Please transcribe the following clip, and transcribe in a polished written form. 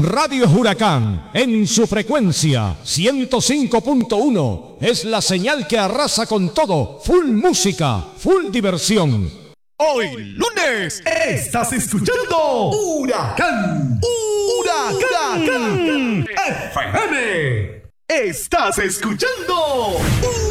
Radio Huracán, en su frecuencia 105.1, es la señal que arrasa con todo. Full música, full diversión. Hoy lunes estás escuchando Huracán. Huracán FM. Estás escuchando